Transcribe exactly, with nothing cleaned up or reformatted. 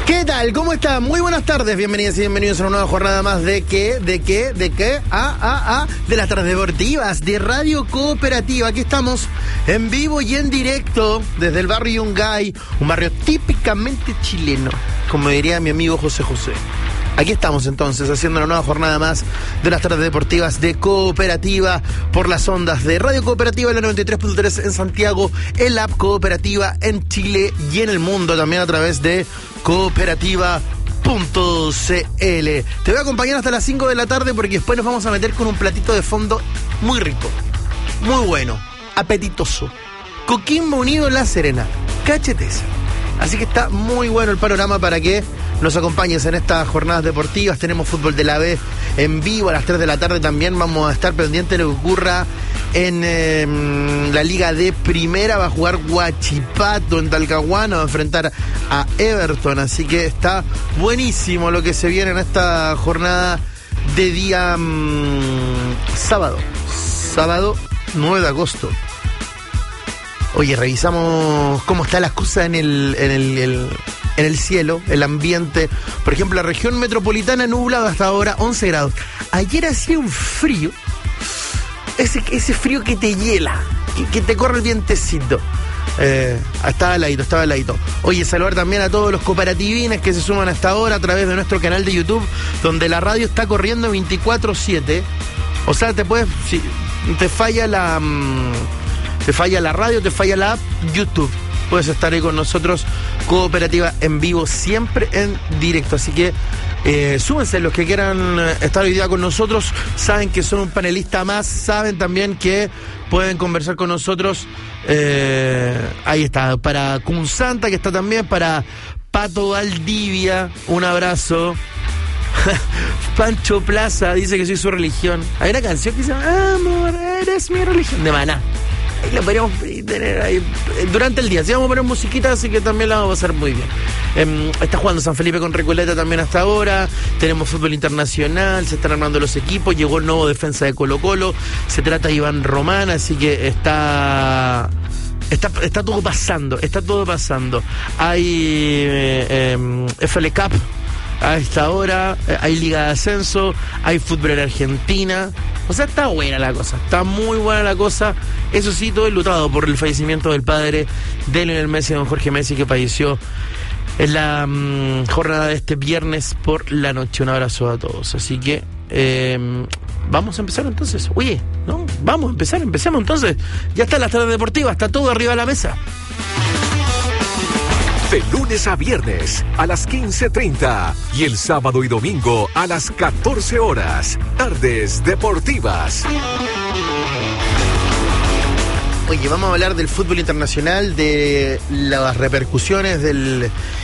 ¿Qué tal? ¿Cómo están? Muy buenas tardes, bienvenidas y bienvenidos a una nueva jornada más de qué, de qué, de qué, ah, ah, ah, de las tardes deportivas de Radio Cooperativa. Aquí estamos en vivo y en directo desde el barrio Yungay, un barrio típicamente chileno, como diría mi amigo José José. Aquí estamos entonces haciendo una nueva jornada más de las tardes deportivas de Cooperativa por las ondas de Radio Cooperativa en la noventa y tres punto tres en Santiago, el app Cooperativa en Chile y en el mundo también a través de cooperativa punto c l. Te voy a acompañar hasta las cinco de la tarde porque después nos vamos a meter con un platito de fondo muy rico, muy bueno, apetitoso. Coquimbo Unido La Serena, cacheteza. Así que está muy bueno el panorama para que nos acompañes en estas jornadas deportivas. Tenemos fútbol de la B en vivo a las tres de la tarde. También vamos a estar pendientes de lo que ocurra en eh, la Liga de Primera. Va a jugar Huachipato en Talcahuano, va a enfrentar a Everton. Así que está buenísimo lo que se viene en esta jornada de día mmm, sábado. Sábado nueve de agosto. Oye, revisamos cómo está las cosas en el, en el, el en el cielo, el ambiente. Por ejemplo, la región metropolitana nublada hasta ahora, once grados. Ayer hacía un frío, ese, ese frío que te hiela, que, que te corre el vientecito. Eh, estaba heladito, estaba heladito. Oye, saludar también a todos los cooperativines que se suman hasta ahora a través de nuestro canal de YouTube, donde la radio está corriendo veinticuatro siete. O sea, te puedes, si te falla la... Mmm, Te falla la radio, te falla la app, YouTube. Puedes estar ahí con nosotros, Cooperativa en vivo, siempre en directo. Así que eh, súmense los que quieran estar hoy día con nosotros. Saben que son un panelista más, saben también que pueden conversar con nosotros. Eh, ahí está, para Kun Santa, que está también, para Pato Valdivia, un abrazo. Pancho Plaza dice que soy su religión. Hay una canción que se llama Amor, eres mi religión, de Maná. Ahí la podríamos tener ahí durante el día. Sí, vamos a poner musiquita, así que también la vamos a pasar muy bien. Eh, está jugando San Felipe con Recoleta también hasta ahora. Tenemos fútbol internacional, se están armando los equipos. Llegó el nuevo defensa de Colo Colo. Se trata de Iván Román, así que está... Está, está todo pasando, está todo pasando. Hay eh, eh, F L Cup a esta hora, hay Liga de Ascenso, hay fútbol en Argentina. O sea, está buena la cosa, está muy buena la cosa. Eso sí, todo enlutado por el fallecimiento del padre de Lionel Messi, don Jorge Messi, que falleció en la um, jornada de este viernes por la noche. Un abrazo a todos. Así que eh, vamos a empezar entonces. Oye, ¿no? Vamos a empezar, empecemos entonces. Ya está la tarde deportiva, está todo arriba de la mesa. De lunes a viernes a las quince treinta y el sábado y domingo a las catorce horas. Tardes deportivas. Oye, vamos a hablar del fútbol internacional, de las repercusiones del